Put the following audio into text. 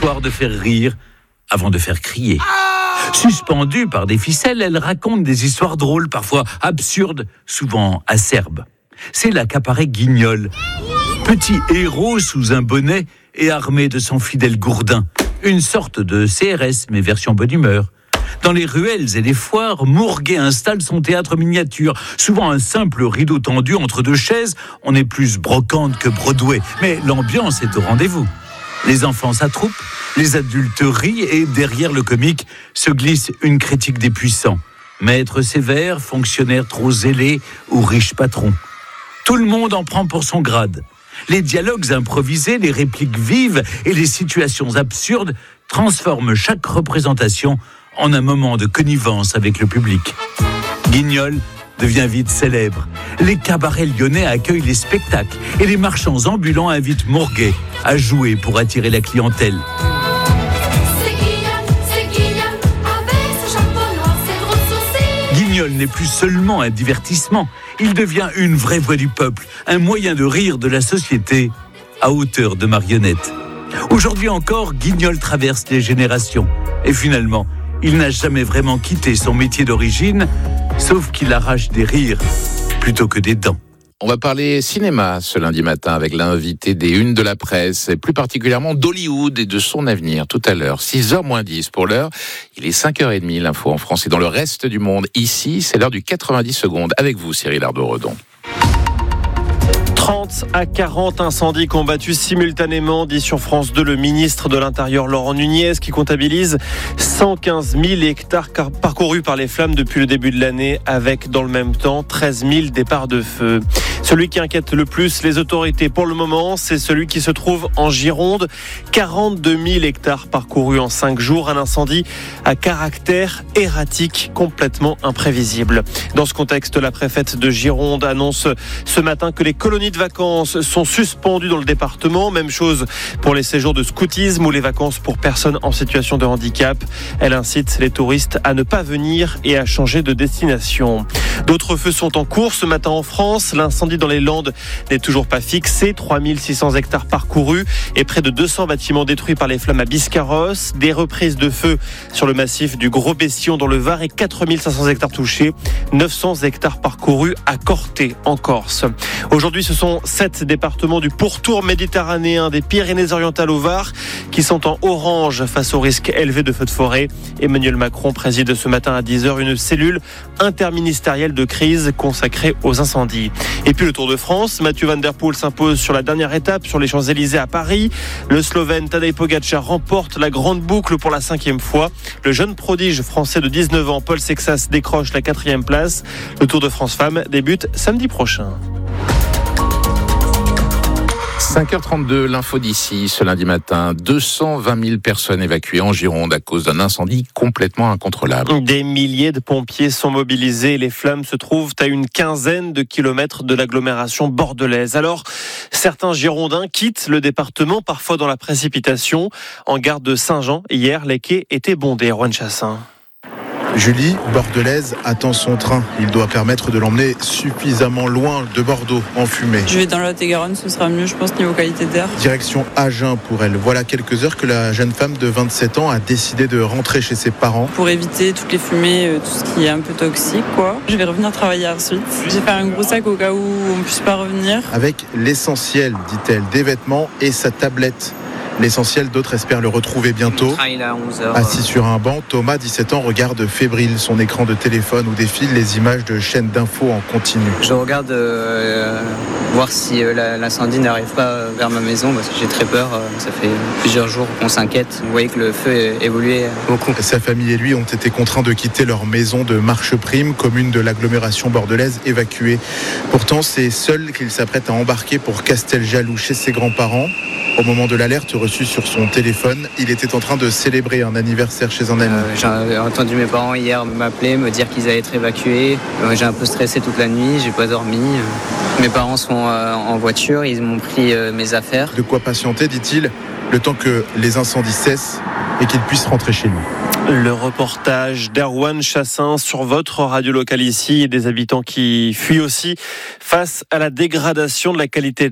histoire de faire rire avant de faire crier. Suspendue par des ficelles, elle raconte des histoires drôles, parfois absurdes, souvent acerbes. C'est là qu'apparaît Guignol, petit héros sous un bonnet et armé de son fidèle gourdin. Une sorte de CRS, mais version bonne humeur. Dans les ruelles et les foires, Mourguet installe son théâtre miniature. Souvent un simple rideau tendu entre deux chaises. On est plus brocante que Broadway, mais l'ambiance est au rendez-vous. Les enfants s'attroupent, les adultes rient et derrière le comique se glisse une critique des puissants. Maître sévère, fonctionnaire trop zélé ou riche patron. Tout le monde en prend pour son grade. Les dialogues improvisés, les répliques vives et les situations absurdes transforment chaque représentation en un moment de connivence avec le public. Guignol devient vite célèbre. Les cabarets lyonnais accueillent les spectacles et les marchands ambulants invitent Mourguet à jouer pour attirer la clientèle. Guignol n'est plus seulement un divertissement, il devient une vraie voix du peuple, un moyen de rire de la société à hauteur de marionnette. Aujourd'hui encore, Guignol traverse les générations et finalement, il n'a jamais vraiment quitté son métier d'origine, sauf qu'il arrache des rires plutôt que des dents. On va parler cinéma ce lundi matin avec l'invité des Unes de la presse, et plus particulièrement d'Hollywood et de son avenir tout à l'heure. 6h-10 pour l'heure. Il est 5h30, l'info en France et dans le reste du monde. Ici, c'est l'heure du 90 secondes. Avec vous, Cyril Ardo-Redon. 30 à 40 incendies combattus simultanément, dit sur France 2 le ministre de l'Intérieur Laurent Nunez, qui comptabilise 115 000 hectares parcourus par les flammes depuis le début de l'année, avec dans le même temps 13 000 départs de feu. Celui qui inquiète le plus les autorités pour le moment, c'est celui qui se trouve en Gironde. 42 000 hectares parcourus en 5 jours, un incendie à caractère erratique, complètement imprévisible. Dans ce contexte, la préfète de Gironde annonce ce matin que les colonies de vacances sont suspendues dans le département. Même chose pour les séjours de scoutisme ou les vacances pour personnes en situation de handicap. Elle incite les touristes à ne pas venir et à changer de destination. D'autres feux sont en cours ce matin en France. L'incendie dans les Landes n'est toujours pas fixé. 3600 hectares parcourus et près de 200 bâtiments détruits par les flammes à Biscarrosse. Des reprises de feu sur le massif du Gros-Bessillon dans le Var et 4500 hectares touchés. 900 hectares parcourus à Corté en Corse. Aujourd'hui, ce sont 7 départements du pourtour méditerranéen des Pyrénées-Orientales au Var qui sont en orange face au risque élevé de feux de forêt. Emmanuel Macron préside ce matin à 10h une cellule interministérielle de crise consacrée aux incendies. Et puis le Tour de France, Mathieu Van Der Poel s'impose sur la dernière étape sur les Champs-Élysées à Paris. Le Slovène Tadej Pogačar remporte la grande boucle pour la 5e fois. Le jeune prodige français de 19 ans, Paul Sexas, décroche la 4e place. Le Tour de France Femmes débute samedi prochain. 5h32, l'info d'ici, ce lundi matin. 220 000 personnes évacuées en Gironde à cause d'un incendie complètement incontrôlable. Des milliers de pompiers sont mobilisés. Les flammes se trouvent à une quinzaine de kilomètres de l'agglomération bordelaise. Alors, certains Girondins quittent le département, parfois dans la précipitation. En gare de Saint-Jean, hier, les quais étaient bondés. Erwan Chassin. Julie, bordelaise, attend son train. Il doit permettre de l'emmener suffisamment loin de Bordeaux, en fumée. Je vais dans le Lot-et-Garonne, ce sera mieux, je pense, niveau qualité d'air. Direction Agen pour elle. Voilà quelques heures que la jeune femme de 27 ans a décidé de rentrer chez ses parents. Pour éviter toutes les fumées, tout ce qui est un peu toxique, quoi. Je vais revenir travailler ensuite. J'ai fait un gros sac au cas où on ne puisse pas revenir. Avec l'essentiel, dit-elle, des vêtements et sa tablette. L'essentiel, d'autres espèrent le retrouver bientôt. Assis sur un banc, Thomas, 17 ans, regarde fébrile son écran de téléphone où défilent les images de chaînes d'infos en continu. Je regarde voir si l'incendie n'arrive pas vers ma maison parce que j'ai très peur. Ça fait plusieurs jours qu'on s'inquiète. Vous voyez que le feu évoluait beaucoup. Sa famille et lui ont été contraints de quitter leur maison de Marcheprime, commune de l'agglomération bordelaise, évacuée. Pourtant, c'est seul qu'il s'apprête à embarquer pour Casteljaloux chez ses grands-parents. Au moment de l'alerte reçue sur son téléphone, il était en train de célébrer un anniversaire chez un ami. J'ai entendu mes parents hier m'appeler, me dire qu'ils allaient être évacués. J'ai un peu stressé toute la nuit, j'ai pas dormi. Mes parents sont en voiture, ils m'ont pris mes affaires. De quoi patienter, dit-il, le temps que les incendies cessent et qu'il puisse rentrer chez lui. Le reportage d'Erwan Chassin sur votre radio locale ici et des habitants qui fuient aussi face à la dégradation de la qualité